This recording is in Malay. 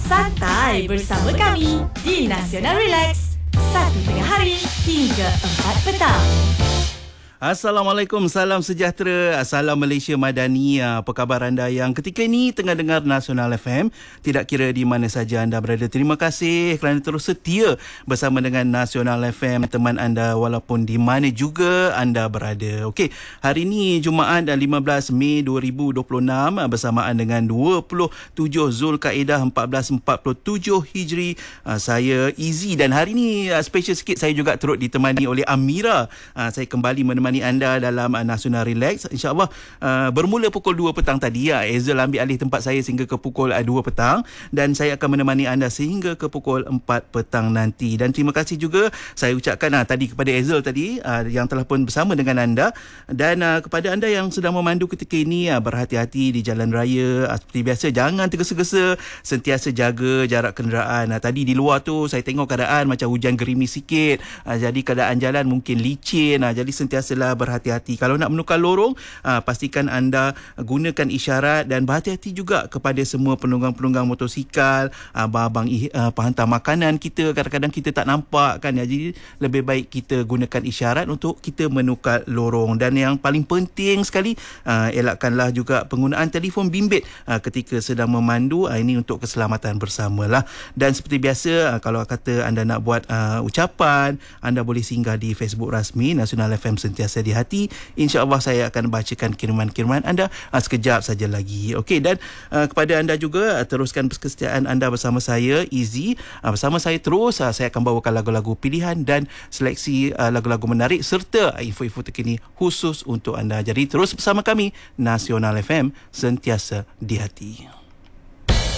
Santai bersama kami di Nasional Relax. 1 tengah hari hingga 4 petang. Assalamualaikum, salam sejahtera, salam Malaysia Madani. Apa khabar anda yang ketika ini tengah dengar Nasional FM? Tidak kira di mana saja anda berada. Terima kasih kerana terus setia bersama dengan Nasional FM, teman anda walaupun di mana juga anda berada. Okey, hari ini Jumaat 15 Mei 2026 bersamaan dengan 27 Zulkaidah 1447 Hijri. Saya Izzy dan hari ini special sikit, saya juga turut ditemani oleh Amira. Saya kembali menemani anda dalam Nasional Relax. InsyaAllah bermula pukul 2 petang tadi. Ezel ambil alih tempat saya sehingga ke pukul 2 petang dan saya akan menemani anda sehingga ke pukul 4 petang nanti. Dan terima kasih juga saya ucapkan tadi kepada Ezel tadi yang telah pun bersama dengan anda, dan kepada anda yang sedang memandu ketika ini, berhati-hati di jalan raya. Seperti biasa, jangan tergesa-gesa, sentiasa jaga jarak kenderaan. Tadi di luar tu saya tengok keadaan macam hujan gerimis sikit, jadi keadaan jalan mungkin licin, jadi sentiasa berhati-hati. Kalau nak menukar lorong, pastikan anda gunakan isyarat, dan berhati-hati juga kepada semua penunggang-penunggang motosikal, abang-abang penghantar makanan kita. Kadang-kadang kita tak nampak kan, jadi lebih baik kita gunakan isyarat untuk kita menukar lorong. Dan yang paling penting sekali, elakkanlah juga penggunaan telefon bimbit ketika sedang memandu. Ini untuk keselamatan bersamalah. Dan seperti biasa, kalau kata anda nak buat ucapan, anda boleh singgah di Facebook rasmi Nasional FM Sentiasa di Hati. InsyaAllah saya akan bacakan kiriman-kiriman anda sekejap saja lagi. Okey, dan kepada anda juga, teruskan kesetiaan anda bersama saya, Izzy. Bersama saya terus, saya akan bawakan lagu-lagu pilihan dan seleksi lagu-lagu menarik serta info-info terkini khusus untuk anda. Jadi terus bersama kami, Nasional FM Sentiasa di Hati.